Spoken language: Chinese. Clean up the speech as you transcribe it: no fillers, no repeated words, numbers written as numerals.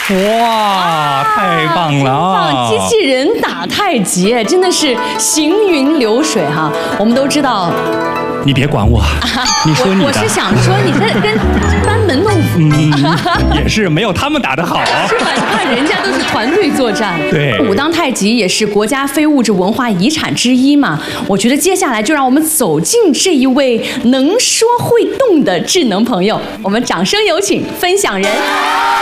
哇，太棒了啊！ 机器人打太极，真的是行云流水哈。我们都知道， 你别管我，你说你的。 我是想说，你这跟班门弄斧， 也是没有他们打得好。 是吧？你看人家都是团队作战。 对， 武当太极也是国家非物质文化遗产之一嘛。我觉得接下来就让我们走进这一位能说会动的智能朋友，我们掌声有请分享人。